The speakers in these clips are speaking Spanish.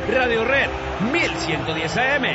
Radio Red 1110 AM.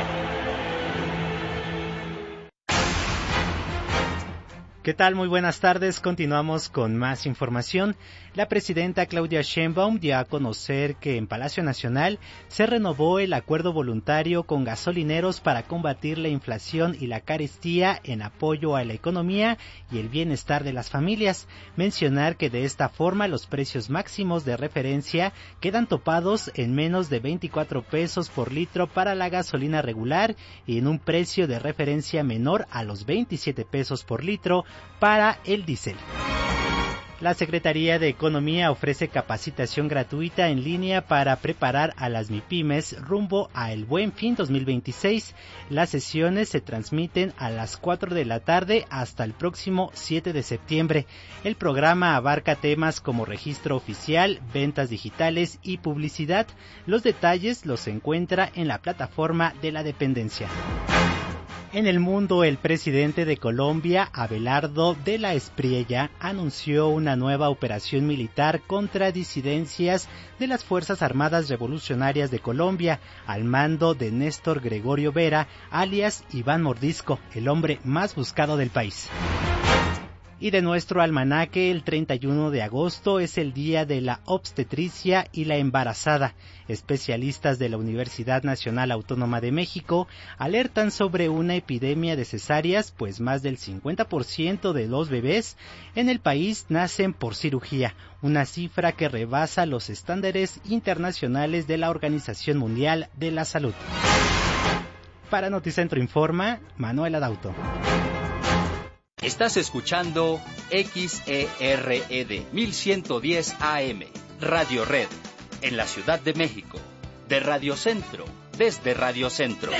¿Qué tal? Muy buenas tardes. Continuamos con más información. La presidenta Claudia Sheinbaum dio a conocer que en Palacio Nacional se renovó el acuerdo voluntario con gasolineros para combatir la inflación y la carestía en apoyo a la economía y el bienestar de las familias. Mencionar que de esta forma los precios máximos de referencia quedan topados en menos de 24 pesos por litro para la gasolina regular y en un precio de referencia menor a los 27 pesos por litro para el diésel. La Secretaría de Economía ofrece capacitación gratuita en línea para preparar a las MIPYMES rumbo a El Buen Fin 2026. Las sesiones se transmiten a las 4 de la tarde hasta el próximo 7 de septiembre. El programa abarca temas como registro oficial, ventas digitales y publicidad. Los detalles los encuentra en la plataforma de la dependencia. En el mundo, el presidente de Colombia, Abelardo de la Espriella, anunció una nueva operación militar contra disidencias de las Fuerzas Armadas Revolucionarias de Colombia, al mando de Néstor Gregorio Vera, alias Iván Mordisco, el hombre más buscado del país. Y de nuestro almanaque, el 31 de agosto es el Día de la Obstetricia y la Embarazada. Especialistas de la Universidad Nacional Autónoma de México alertan sobre una epidemia de cesáreas, pues más del 50% de los bebés en el país nacen por cirugía, una cifra que rebasa los estándares internacionales de la Organización Mundial de la Salud. Para Noticentro Informa, Manuel Adauto. Estás escuchando XERED 1110 AM, Radio Red, en la Ciudad de México, de Radio Centro, desde Radio Centro.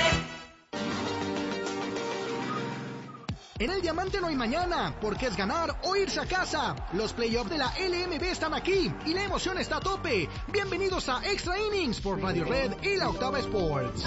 En el Diamante no hay mañana, porque es ganar o irse a casa. Los playoffs de la LMB están aquí y la emoción está a tope. Bienvenidos a Extra Innings por Radio Red y la Octava Sports.